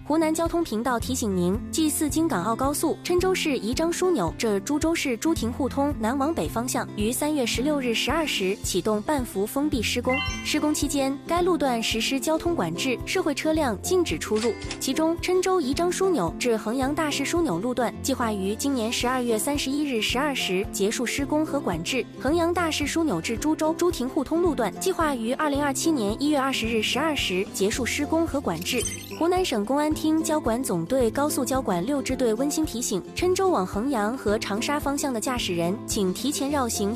湖南交通频道提醒您：G4京港澳高速郴州市宜章枢纽至株洲市朱亭互通南往北方向于3月16日12时启动半幅封闭施工。施工期间，该路段实施交通管制，社会车辆禁止出入。其中，郴州宜章枢纽至衡阳大市枢纽路段计划于今年12月31日12时结束施工和管制；衡阳大市枢纽至株洲朱亭互通路段计划于2027年1月20日12时结束施工和管制。湖南省公安厅交管总队高速交管6支队温馨提醒：郴州往衡阳和长沙方向的驾驶人，请提前绕行